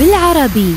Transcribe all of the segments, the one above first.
بالعربي.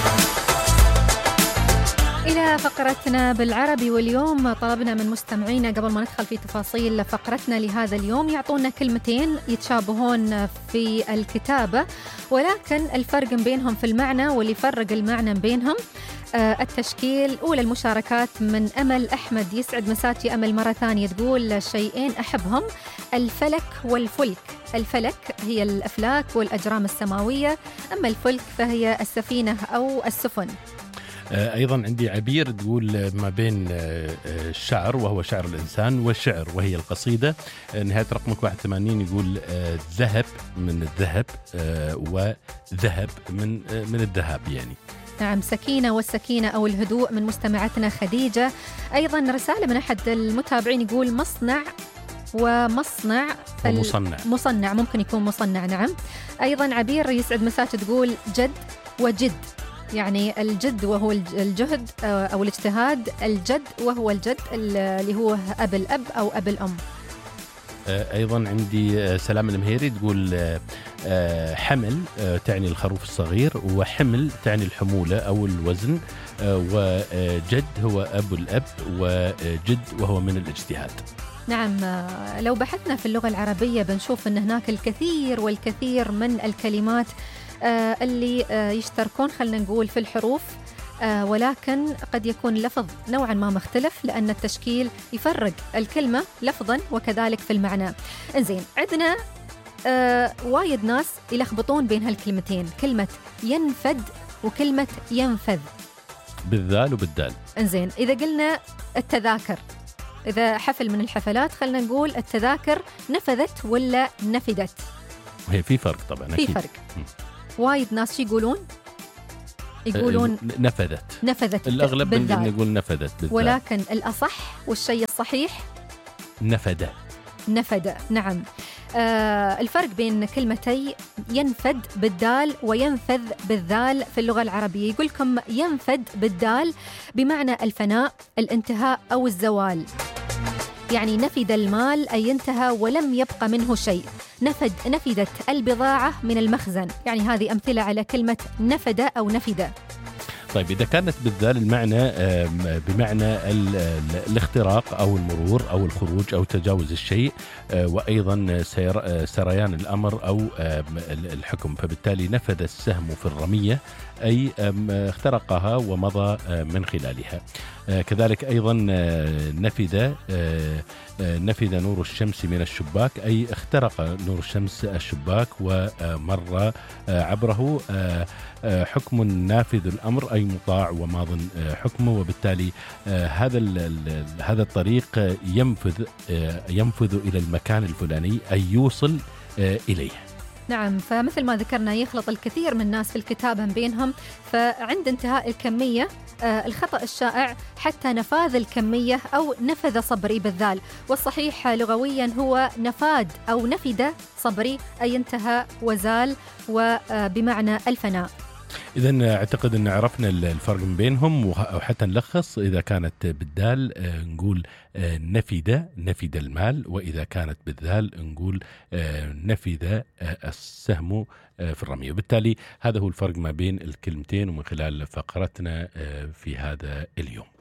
إلى فقرتنا بالعربي، واليوم طلبنا من مستمعينا قبل ما ندخل في تفاصيل فقرتنا لهذا اليوم يعطونا كلمتين يتشابهون في الكتابة ولكن الفرق بينهم في المعنى، واللي يفرق المعنى بينهم التشكيل. أولى المشاركات من أمل أحمد، يسعد مساكي أمل مرة ثانية، تقول شيئين أحبهم: الفلك والفلك. الفلك هي الأفلاك والأجرام السماوية، أما الفلك فهي السفينة أو السفن. أيضا عندي عبير تقول ما بين الشعر وهو شعر الإنسان والشعر وهي القصيدة. نهاية رقمك 81 يقول ذهب من الذهب وذهب من الذهب يعني. نعم، سكينة والسكينة أو الهدوء من مستمعتنا خديجة. أيضا رسالة من أحد المتابعين يقول مصنع ومصنع مصنع ممكن يكون مصنع. نعم. أيضا عبير يسعد مساك تقول جد وجد، يعني الجد وهو الجهد أو الاجتهاد، الجد وهو الجد اللي هو أب الأب أو أب الأم. أيضا عندي سلام المهيري تقول حمل تعني الخروف الصغير، وحمل تعني الحمولة أو الوزن، وجد هو أب الأب، وجد وهو من الاجتهاد. نعم، لو بحثنا في اللغة العربية بنشوف أن هناك الكثير والكثير من الكلمات اللي يشتركون خلنا نقول في الحروف، ولكن قد يكون لفظ نوعا ما مختلف لأن التشكيل يفرق الكلمة لفظا وكذلك في المعنى. انزين، عندنا وايد ناس يلخبطون بين هالكلمتين، كلمة ينفد وكلمة ينفذ، بالذال وبالدال. انزين، إذا قلنا التذاكر، إذا حفل من الحفلات خلنا نقول التذاكر نفذت ولا نفدت؟ وهي في فرق طبعا، في فرق. وايد ناس يقولون نفذت الأغلب نقول نفذت بالذات، ولكن الأصح والشيء الصحيح نفد. نعم. الفرق بين كلمتي ينفد بالدال وينفذ بالذال في اللغة العربية، يقول لكم ينفد بالدال بمعنى الفناء، الانتهاء أو الزوال، يعني نفد المال أي انتهى ولم يبقى منه شيء. نفدت البضاعة من المخزن، يعني هذه أمثلة على كلمة نفد أو نفد. طيب، إذا كانت بالذال المعنى بمعنى الاختراق أو المرور أو الخروج أو تجاوز الشيء، وأيضا سريان الأمر أو الحكم، فبالتالي نفذ السهم في الرمية أي اخترقها ومضى من خلالها. كذلك أيضا نفذ نور الشمس من الشباك أي اخترق نور الشمس الشباك ومر عبره. حكم نافذ الأمر أي مطاع وماض حكمه، وبالتالي هذا الطريق ينفذ إلى المكان الفلاني أي يوصل إليه. نعم، فمثل ما ذكرنا يخلط الكثير من الناس في الكتابة بينهم، فعند انتهاء الكمية الخطأ الشائع حتى نفاذ الكمية أو نفذ صبري بالذال، والصحيح لغويا هو نفاد أو نفد صبري أي انتهى وزال وبمعنى الفناء. إذن أعتقد أن عرفنا الفرق بينهم، وحتى نلخص إذا كانت بالدال نقول نفد المال، وإذا كانت بالذال نقول نفذ السهم في الرمي. وبالتالي هذا هو الفرق ما بين الكلمتين، ومن خلال فقرتنا في هذا اليوم.